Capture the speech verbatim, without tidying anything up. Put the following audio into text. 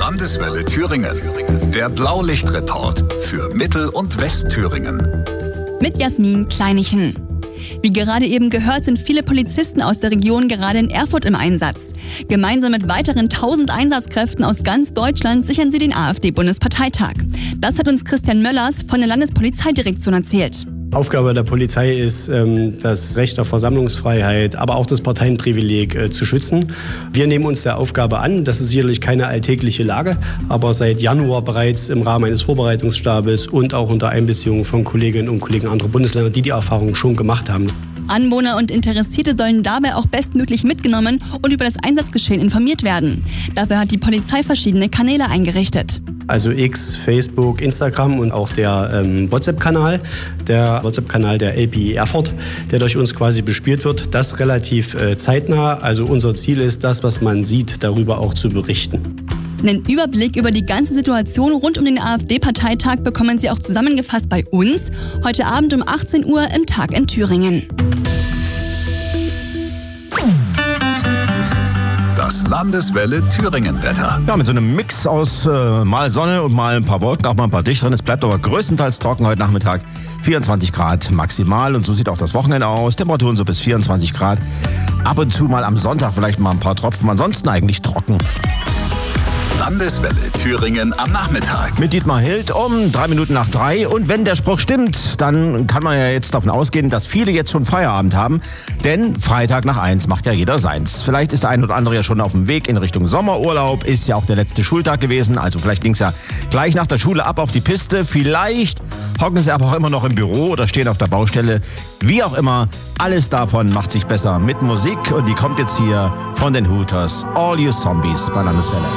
Landeswelle Thüringen. Der Blaulichtreport für Mittel- und Westthüringen. Mit Jasmin Kleinichen. Wie gerade eben gehört, sind viele Polizisten aus der Region gerade in Erfurt im Einsatz. Gemeinsam mit weiteren tausend Einsatzkräften aus ganz Deutschland sichern sie den AfD-Bundesparteitag. Das hat uns Christian Möllers von der Landespolizeidirektion erzählt. Aufgabe der Polizei ist, das Recht auf Versammlungsfreiheit, aber auch das Parteienprivileg zu schützen. Wir nehmen uns der Aufgabe an. Das ist sicherlich keine alltägliche Lage, aber seit Januar bereits im Rahmen eines Vorbereitungsstabes und auch unter Einbeziehung von Kolleginnen und Kollegen anderer Bundesländer, die die Erfahrung schon gemacht haben. Anwohner und Interessierte sollen dabei auch bestmöglich mitgenommen und über das Einsatzgeschehen informiert werden. Dafür hat die Polizei verschiedene Kanäle eingerichtet. Also X, Facebook, Instagram und auch der ähm, WhatsApp-Kanal, der WhatsApp-Kanal der L P I Erfurt, der durch uns quasi bespielt wird, das relativ äh, zeitnah. Also unser Ziel ist, das, was man sieht, darüber auch zu berichten. Einen Überblick über die ganze Situation rund um den AfD-Parteitag bekommen Sie auch zusammengefasst bei uns, heute Abend um achtzehn Uhr im Tag in Thüringen. Das Landeswelle Thüringen-Wetter. Ja, mit so einem Mix aus äh, mal Sonne und mal ein paar Wolken, auch mal ein paar dichteren. Es bleibt aber größtenteils trocken heute Nachmittag. vierundzwanzig Grad maximal und so sieht auch das Wochenende aus. Temperaturen so bis vierundzwanzig Grad. Ab und zu mal am Sonntag vielleicht mal ein paar Tropfen. Ansonsten eigentlich trocken. Landeswelle Thüringen am Nachmittag. Mit Dietmar Hild um drei Minuten nach drei. Und wenn der Spruch stimmt, dann kann man ja jetzt davon ausgehen, dass viele jetzt schon Feierabend haben. Denn Freitag nach eins macht ja jeder seins. Vielleicht ist der ein oder andere ja schon auf dem Weg in Richtung Sommerurlaub. Ist ja auch der letzte Schultag gewesen. Also vielleicht ging es ja gleich nach der Schule ab auf die Piste. Vielleicht hocken sie aber auch immer noch im Büro oder stehen auf der Baustelle. Wie auch immer, alles davon macht sich besser mit Musik. Und die kommt jetzt hier von den Hooters. All You Zombies bei Landeswelle.